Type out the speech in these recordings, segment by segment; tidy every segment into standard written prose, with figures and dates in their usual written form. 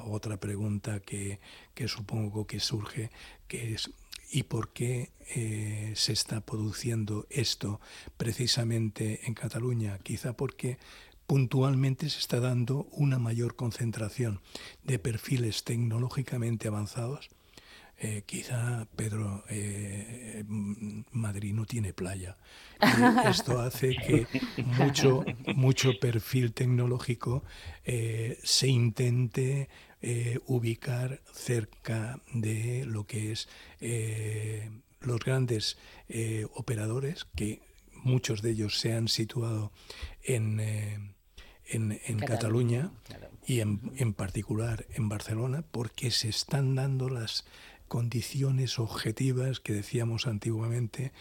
otra pregunta que supongo que surge, que es ¿y por qué se está produciendo esto precisamente en Cataluña? Quizá porque puntualmente se está dando una mayor concentración de perfiles tecnológicamente avanzados. Quizá, Pedro, Madrid no tiene playa y esto hace que mucho perfil tecnológico se intente ubicar cerca de lo que es los grandes operadores, que muchos de ellos se han situado en, en Cataluña Cataluña, claro. y en particular en Barcelona, porque se están dando las condiciones objetivas que decíamos antiguamente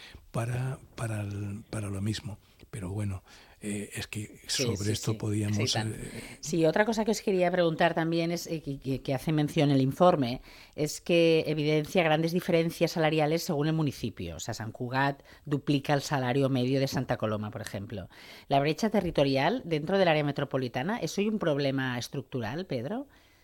para lo mismo. Pero bueno, es que Sí, sobre sí, esto sí, sí, podíamos... tanto. Sí, otra cosa que os quería preguntar también es que hace mención el informe, es que evidencia grandes diferencias salariales según el municipio. O sea, Sant Cugat duplica el salario medio de Santa Coloma, por ejemplo. La brecha territorial dentro del área metropolitana, ¿es hoy un problema estructural, Pedro?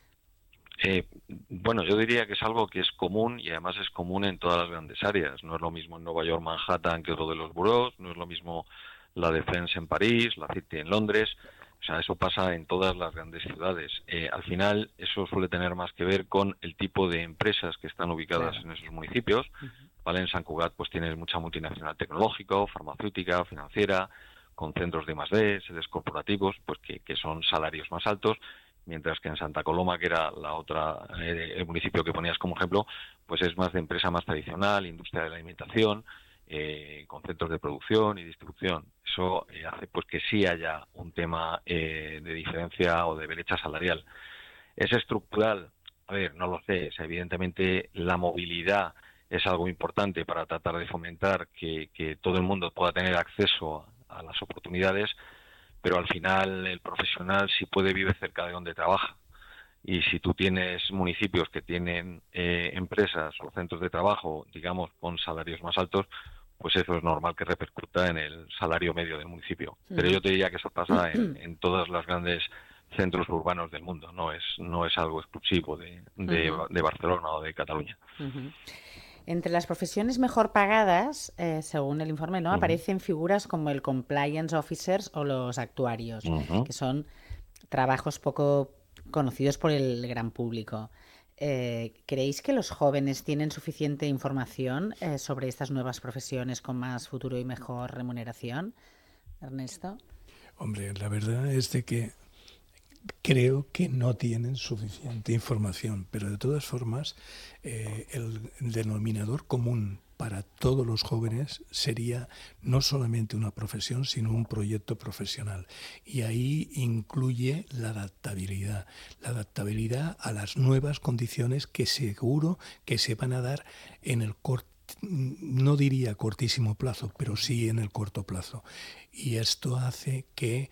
Eh, bueno, yo diría que es algo que es común y además es común en todas las grandes áreas. No es lo mismo en Nueva York, Manhattan que otro de los boroughs, no es lo mismo la Defense en París, la City en Londres. O sea, eso pasa en todas las grandes ciudades. Al final, eso suele tener más que ver con el tipo de empresas que están ubicadas Claro. en esos municipios. ¿Vale? En San Cugat pues tienes mucha multinacional tecnológica, farmacéutica, financiera, con centros de I+D, sedes corporativos, pues que son salarios más altos, mientras que en Santa Coloma, que era la otra, el municipio que ponías como ejemplo, pues es más de empresa más tradicional, industria de la alimentación, con centros de producción y distribución. Eso hace pues que sí haya un tema de diferencia o de brecha salarial. ¿Es estructural? A ver, no lo sé. O sea, evidentemente la movilidad es algo importante para tratar de fomentar que todo el mundo pueda tener acceso a las oportunidades, pero al final el profesional sí puede vivir cerca de donde trabaja. Y si tú tienes municipios que tienen empresas o centros de trabajo, digamos, con salarios más altos, pues eso es normal que repercuta en el salario medio del municipio. Pero yo te diría que eso pasa en todas las grandes centros urbanos del mundo, no es algo exclusivo de Barcelona o de Cataluña. Entre las profesiones mejor pagadas, según el informe, ¿no? Ujú, Aparecen figuras como el compliance officers o los actuarios, ujú. que son trabajos poco conocidos por el gran público. ¿Creéis que los jóvenes tienen suficiente información sobre estas nuevas profesiones con más futuro y mejor remuneración, Ernesto? Hombre, la verdad es de que creo que no tienen suficiente información, pero de todas formas el denominador común para todos los jóvenes sería no solamente una profesión, sino un proyecto profesional. Y ahí incluye la adaptabilidad a las nuevas condiciones que seguro que se van a dar en el corto, no diría cortísimo plazo, pero sí en el corto plazo. Y esto hace que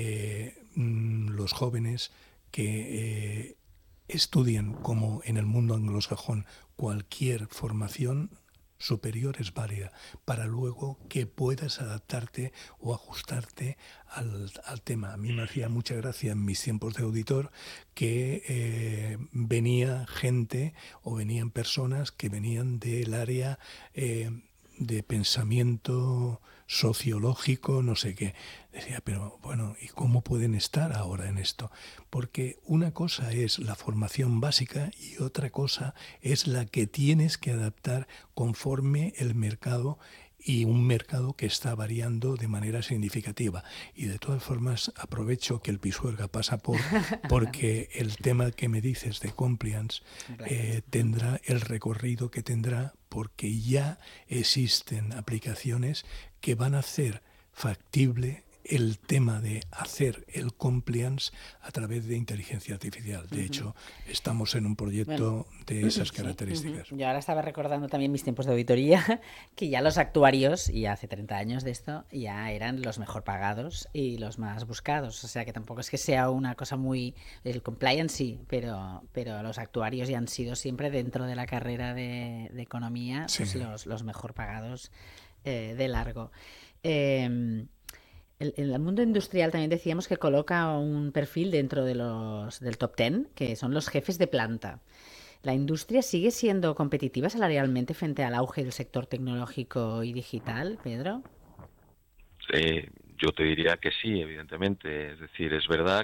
los jóvenes que estudien, como en el mundo anglosajón, cualquier formación superior es válida, para luego que puedas adaptarte o ajustarte al tema. A mí me hacía mucha gracia en mis tiempos de auditor que venía gente o venían personas que venían del área de pensamiento sociológico, no sé qué. Decía, pero bueno, ¿y cómo pueden estar ahora en esto? Porque una cosa es la formación básica y otra cosa es la que tienes que adaptar conforme el mercado, y un mercado que está variando de manera significativa. Y de todas formas aprovecho que el Pisuerga pasa porque el tema que me dices de compliance Compliance. tendrá el recorrido que tendrá, porque ya existen aplicaciones que van a hacer factible el tema de hacer el compliance a través de inteligencia artificial. De hecho, estamos en un Bueno, proyecto de esas sí. características. Yo ahora estaba recordando también mis tiempos de auditoría, que ya los actuarios, y hace 30 años de esto, ya eran los mejor pagados y los más buscados. O sea que tampoco es que sea una cosa muy... El compliance sí, pero los actuarios ya han sido siempre dentro de la carrera de economía Sí. pues los mejor pagados de largo. Eh, En el mundo industrial también decíamos que coloca un perfil dentro de del top 10, que son los jefes de planta. ¿La industria sigue siendo competitiva salarialmente frente al auge del sector tecnológico y digital, Pedro? Yo te diría que sí, evidentemente. Es decir, es verdad